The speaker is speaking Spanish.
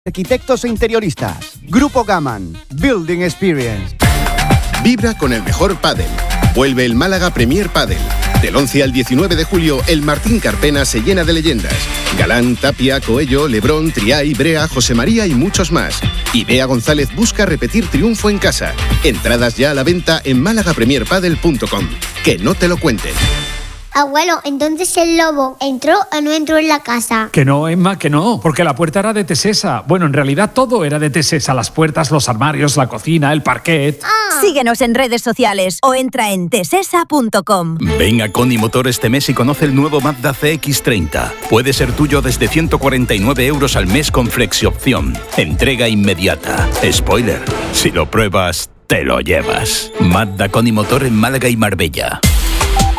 Arquitectos e interioristas. Grupo Gaman. Building Experience. Vibra con el mejor pádel. Vuelve el Málaga Premier Pádel. Del 11 al 19 de julio, el Martín Carpena se llena de leyendas. Galán, Tapia, Coello, Lebrón, Triay, Brea, José María y muchos más. Y Bea González busca repetir triunfo en casa. Entradas ya a la venta en málagapremierpadel.com. Que no te lo cuenten. Abuelo, entonces el lobo ¿entró o no entró en la casa? Que no, Emma, que no, porque la puerta era de Tesesa. Bueno, en realidad todo era de Tesesa, las puertas, los armarios, la cocina, el parquet. Síguenos en redes sociales o entra en tesesa.com. Ven a Coni Motor este mes y conoce el nuevo Mazda CX-30. Puede ser tuyo desde 149 euros al mes con flexiopción. Entrega inmediata. Spoiler, si lo pruebas, te lo llevas. Mazda Coni Motor en Málaga y Marbella.